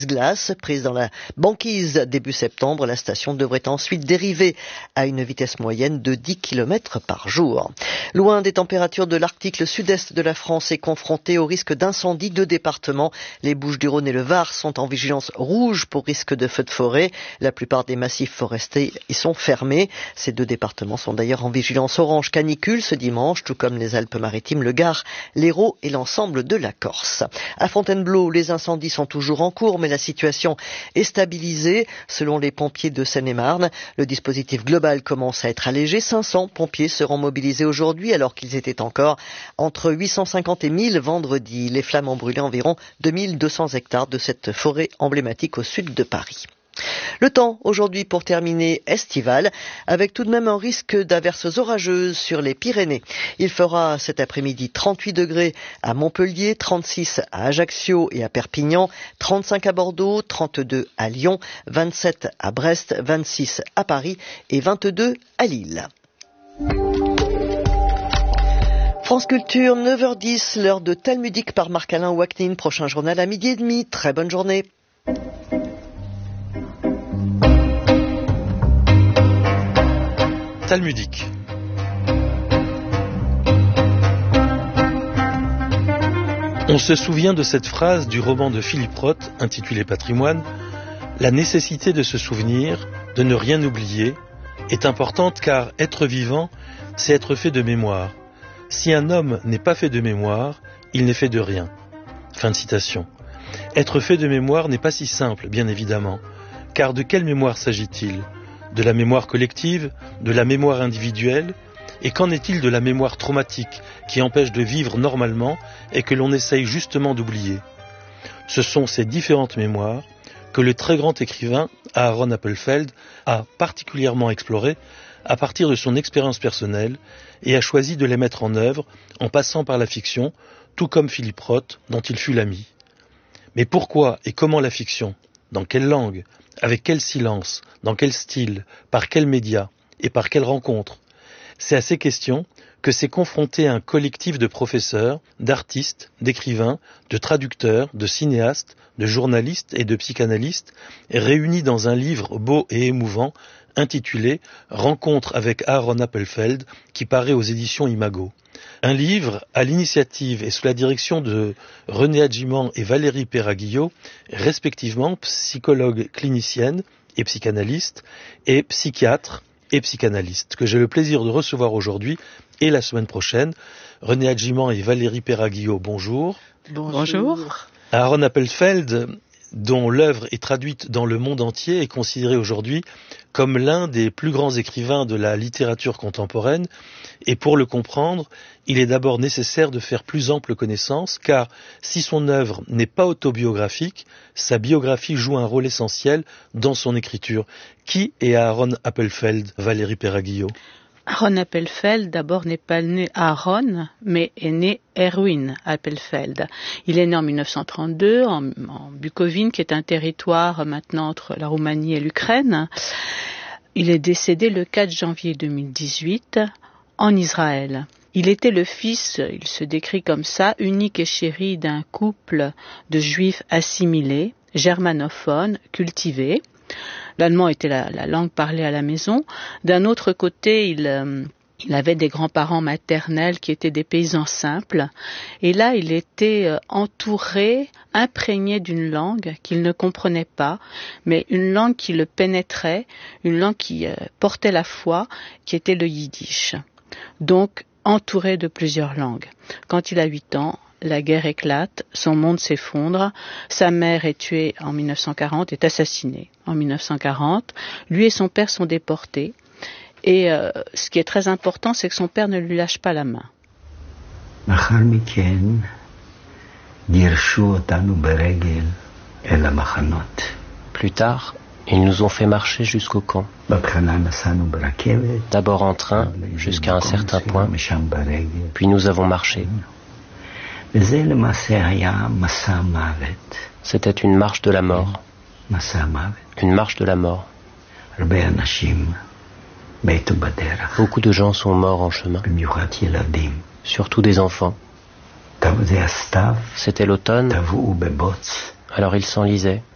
glace prise dans la banquise début septembre. La station devrait ensuite dériver à une vitesse moyenne de 10 km par jour. Loin des températures de l'Arctique, le sud-est de la France est confronté au risque d'incendie. 2 départements, les Bouches-du-Rhône et le Var, sont en vigilance rouge pour risque de feux de forêt. La plupart des massifs forestiers y sont fermés. Ces 2 départements sont d'ailleurs en vigilance orange canicule ce dimanche, tout comme les Alpes-Maritimes, le Gard, l'Hérault et l'ensemble de la Corse. À Fontainebleau, les incendies sont toujours en cours, mais la situation est stabilisée. Selon les pompiers de Seine-et-Marne, le dispositif global commence à être allégé. 500 pompiers seront mobilisés aujourd'hui alors qu'ils étaient encore entre 850 et 1000 vendredi. Les flammes ont brûlé environ 2200 hectares de cette forêt emblématique au sud de Paris. Le temps aujourd'hui pour terminer estival, avec tout de même un risque d'averses orageuses sur les Pyrénées. Il fera cet après-midi 38 degrés à Montpellier, 36 à Ajaccio et à Perpignan, 35 à Bordeaux, 32 à Lyon, 27 à Brest, 26 à Paris et 22 à Lille. France Culture, 9h10, l'heure de Talmudique par Marc-Alain Ouaknin. Prochain journal à 12h30. Très bonne journée. Talmudique. On se souvient de cette phrase du roman de Philippe Roth, intitulé Patrimoine. La nécessité de se souvenir, de ne rien oublier, est importante car être vivant, c'est être fait de mémoire. Si un homme n'est pas fait de mémoire, il n'est fait de rien. Fin de citation. Être fait de mémoire n'est pas si simple, bien évidemment, car de quelle mémoire s'agit-il ? De la mémoire collective, de la mémoire individuelle, et qu'en est-il de la mémoire traumatique qui empêche de vivre normalement et que l'on essaye justement d'oublier ? Ce sont ces différentes mémoires que le très grand écrivain Aaron Appelfeld a particulièrement explorées à partir de son expérience personnelle et a choisi de les mettre en œuvre en passant par la fiction, tout comme Philippe Roth, dont il fut l'ami. Mais pourquoi et comment la fiction ? Dans quelle langue ? Avec quel silence, dans quel style, par quels médias et par quelle rencontre ? C'est à ces questions que s'est confronté un collectif de professeurs, d'artistes, d'écrivains, de traducteurs, de cinéastes, de journalistes et de psychanalystes, réunis dans un livre beau et émouvant intitulé « Rencontre avec Aaron Appelfeld » qui paraît aux éditions Imago. Un livre à l'initiative et sous la direction de René Adjimand et Valérie Perraguillot, respectivement psychologue clinicienne et psychanalyste, et psychiatre et psychanalyste, que j'ai le plaisir de recevoir aujourd'hui et la semaine prochaine. René Adjimand et Valérie Perraguillot, bonjour. Bonjour. Aaron Appelfeld, dont l'œuvre est traduite dans le monde entier, est considéré aujourd'hui comme l'un des plus grands écrivains de la littérature contemporaine. Et pour le comprendre, il est d'abord nécessaire de faire plus ample connaissance, car si son œuvre n'est pas autobiographique, sa biographie joue un rôle essentiel dans son écriture. Qui est Aaron Appelfeld, Valérie Perraguillot ? Aaron Appelfeld, d'abord, n'est pas né Aaron, mais est né Erwin Appelfeld. Il est né en 1932 en Bucovine, qui est un territoire maintenant entre la Roumanie et l'Ukraine. Il est décédé le 4 janvier 2018 en Israël. Il était le fils, il se décrit comme ça, unique et chéri d'un couple de juifs assimilés, germanophones, cultivés. L'allemand était la langue parlée à la maison. D'un autre côté, il avait des grands-parents maternels qui étaient des paysans simples. Et là, il était entouré, imprégné d'une langue qu'il ne comprenait pas, mais une langue qui le pénétrait, une langue qui portait la foi, qui était le yiddish. Donc, entouré de plusieurs langues. Quand il a 8 ans, la guerre éclate, son monde s'effondre, sa mère est tuée en 1940, est assassinée en 1940, lui et son père sont déportés, et ce qui est très important, c'est que son père ne lui lâche pas la main. Plus tard, ils nous ont fait marcher jusqu'au camp. D'abord en train, jusqu'à un certain point, puis nous avons marché. C'était une marche de la mort. Une marche de la mort. Beaucoup de gens sont morts en chemin, surtout des enfants. C'était l'automne, alors ils s'enlisaient.